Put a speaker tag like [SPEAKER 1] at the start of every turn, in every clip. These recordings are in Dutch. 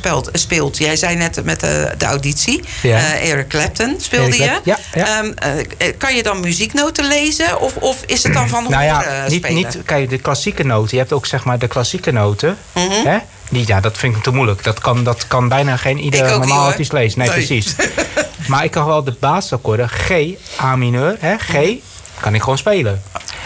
[SPEAKER 1] speelt. Jij zei net met de auditie.
[SPEAKER 2] Ja.
[SPEAKER 1] Eric Clapton speelde je.
[SPEAKER 2] Ja.
[SPEAKER 1] Kan je dan muzieknoten lezen? Of is het dan van horen spelen?
[SPEAKER 2] Niet, kijk, de klassieke noten. Je hebt ook zeg maar de klassieke noten. Hè? Dat vind ik te moeilijk. Dat kan bijna geen ieder normaal artiest lezen. Nee, precies. Maar ik kan wel de basisakkoorden. G, A mineur. Hè? G, kan ik gewoon spelen.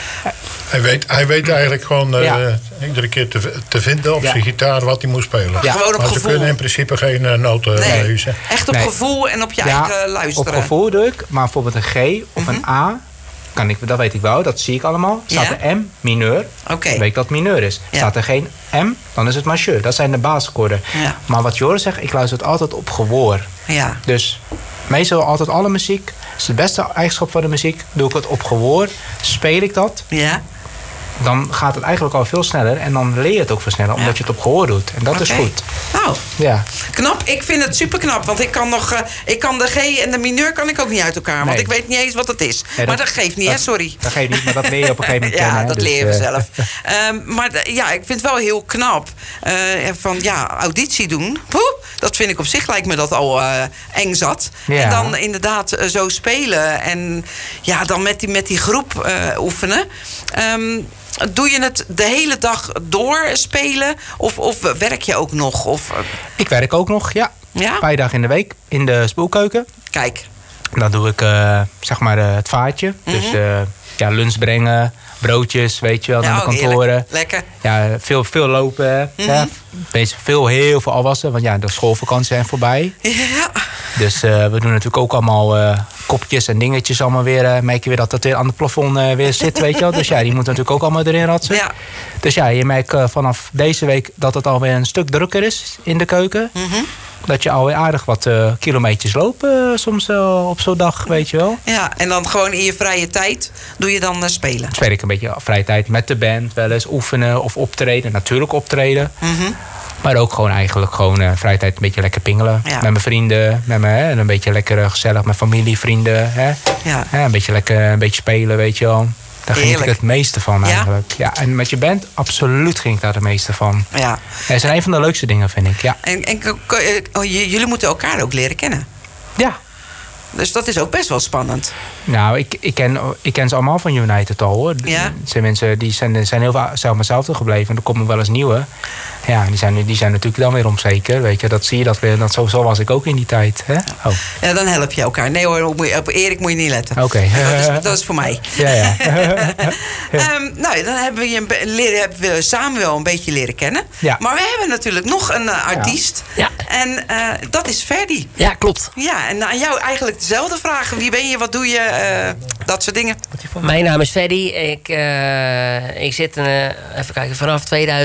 [SPEAKER 3] Hij weet eigenlijk gewoon iedere keer te vinden op zijn gitaar wat hij moet spelen.
[SPEAKER 1] Ja. Gewoon op
[SPEAKER 3] maar
[SPEAKER 1] gevoel.
[SPEAKER 3] Ze kunnen in principe geen noten lezen.
[SPEAKER 1] Echt op gevoel en op je eigen luisteren.
[SPEAKER 2] Op gevoel doe ik. Maar bijvoorbeeld een G of een A, dat weet ik wel. Dat zie ik allemaal. Staat er M, mineur. Weet ik dat het mineur is. Staat er geen M, dan is het majeur. Dat zijn de basisakkoorden. Ja. Maar wat Joris zegt, ik luister het altijd op gehoor. Ja. Dus meestal altijd alle muziek. Dat is de beste eigenschap van de muziek. Doe ik het op gehoor. Speel ik dat. Ja. Dan gaat het eigenlijk al veel sneller. En dan leer je het ook veel sneller. Omdat je het op gehoor doet. En dat is goed.
[SPEAKER 1] Nou, knap. Ik vind het super knap. Want ik kan de G en de mineur kan ik ook niet uit elkaar. Want ik weet niet eens wat het is. Nee, maar dat geeft niet, hè? Sorry.
[SPEAKER 2] Dat geeft niet, maar dat leer je op een gegeven moment kennen.
[SPEAKER 1] Ja, dat leer je zelf. Maar ik vind het wel heel knap. Auditie doen. Dat vind ik op zich, lijkt me dat al eng zat. Ja. En dan inderdaad zo spelen. En dan met die groep oefenen. Doe je het de hele dag door spelen? Of werk je ook nog?
[SPEAKER 2] Ik werk ook nog, ja. 5 dagen in de week in de spoelkeuken.
[SPEAKER 1] Kijk.
[SPEAKER 2] Dan doe ik het vaartje. Dus lunch brengen, broodjes, weet je wel, naar de kantoren.
[SPEAKER 1] Heerlijk. Lekker.
[SPEAKER 2] Ja, veel lopen. Heel veel afwassen, want de schoolvakanties zijn voorbij. Ja. Dus we doen natuurlijk ook allemaal kopjes en dingetjes allemaal weer. Merk je weer dat het weer aan het plafond weer zit, weet je wel. Dus die moet natuurlijk ook allemaal erin ratsen. Ja. Dus je merkt vanaf deze week dat het alweer een stuk drukker is in de keuken. Dat je alweer aardig wat kilometers loopt soms op zo'n dag, weet je wel. Ja,
[SPEAKER 1] en dan gewoon in je vrije tijd doe je dan spelen?
[SPEAKER 2] Speel ik een beetje vrije tijd met de band, wel eens oefenen of optreden. Natuurlijk optreden. Maar ook gewoon vrije tijd een beetje lekker pingelen. Ja. Met mijn vrienden, en een beetje lekker gezellig met familie, vrienden. Hè. Ja. Een beetje lekker een beetje spelen, weet je wel. Daar geniet ik het meeste van eigenlijk. Ja, en met je band, absoluut ging ik daar het meeste van. Ja. Het zijn een van de leukste dingen, vind ik. Ja.
[SPEAKER 1] En jullie moeten elkaar ook leren kennen.
[SPEAKER 2] Ja.
[SPEAKER 1] Dus dat is ook best wel spannend.
[SPEAKER 2] Nou, ik ken ze allemaal van United al, hoor. Ja. Zijn mensen die zijn heel veel zelf hetzelfde gebleven. En er komen wel eens nieuwe. Ja, die zijn natuurlijk dan weer onzeker. Weet je, dat zie je dat weer. Zo was ik ook in die tijd. Hè? Oh.
[SPEAKER 1] Ja, dan help je elkaar. Nee hoor, op Erik moet je niet letten.
[SPEAKER 2] Oké.
[SPEAKER 1] Dat is voor mij.
[SPEAKER 2] Ja.
[SPEAKER 1] Dan hebben we samen wel een beetje leren kennen. Ja. Maar we hebben natuurlijk nog een artiest. Ja. En dat is Ferdy.
[SPEAKER 4] Ja, klopt.
[SPEAKER 1] Ja, en aan jou eigenlijk dezelfde vragen. Wie ben je, wat doe je, dat soort dingen.
[SPEAKER 4] Mijn naam is Ferdy. Ik zit even kijken, vanaf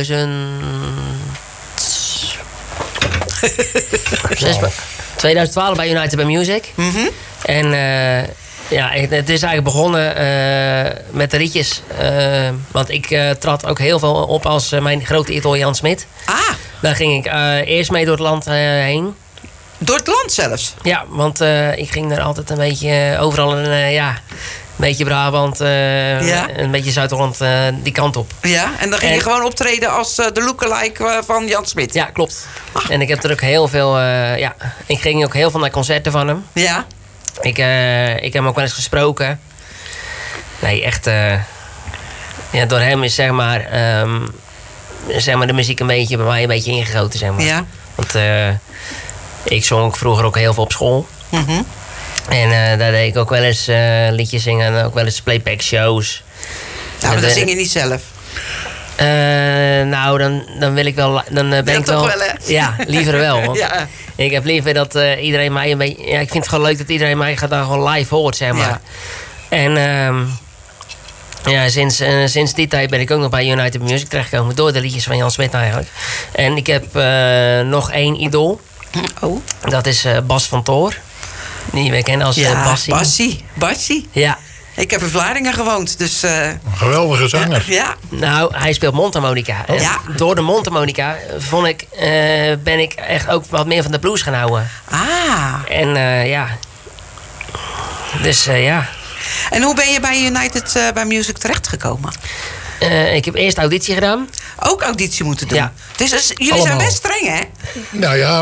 [SPEAKER 4] 2012 bij United by Music. En het is eigenlijk begonnen met de liedjes. Want ik trad ook heel veel op als mijn grote idool Jan Smit. Daar ging ik eerst mee door het land heen.
[SPEAKER 1] Door het land zelfs?
[SPEAKER 4] Ja, want ik ging er altijd een beetje overal een beetje Brabant, een beetje Zuid-Holland, die kant op.
[SPEAKER 1] Ja, en dan ging je gewoon optreden als de lookalike van Jan Smit?
[SPEAKER 4] Ja, klopt. En ik heb er ook heel veel, ik ging ook heel veel naar concerten van hem. Ja. Ik heb hem ook wel eens gesproken. Nee, echt, door hem is zeg maar de muziek bij mij een beetje ingegoten, zeg maar. Ja. Want ik zong vroeger ook heel veel op school. En daar deed ik ook wel eens liedjes zingen en ook wel eens playback shows.
[SPEAKER 1] Nou, maar dat zing je niet zelf?
[SPEAKER 4] Dan wil ik wel. Dan ben ik wel.
[SPEAKER 1] Wel, hè?
[SPEAKER 4] Ja, liever wel. Want ik heb liever dat iedereen mij een beetje. Ja, ik vind het gewoon leuk dat iedereen mij dan gewoon live hoort, zeg maar. Ja. En sinds die tijd ben ik ook nog bij United Music terechtgekomen door de liedjes van Jan Smit eigenlijk. En ik heb nog 1 idool. Oh. Dat is Bas van Toor. Die we kennen als
[SPEAKER 1] Bassie. Ja. Ik heb in Vlaardingen gewoond, dus...
[SPEAKER 3] Een geweldige zanger.
[SPEAKER 1] Ja.
[SPEAKER 4] Nou, hij speelt mondharmonica. Ja. Door de mondharmonica ben ik echt ook wat meer van de blues gaan houden. En Dus ja.
[SPEAKER 1] En hoe ben je bij United by Music terechtgekomen?
[SPEAKER 4] Ik heb eerst auditie gedaan.
[SPEAKER 1] Ook auditie moeten doen?
[SPEAKER 4] Ja.
[SPEAKER 1] Dus jullie zijn best streng, hè?
[SPEAKER 3] Nou ja,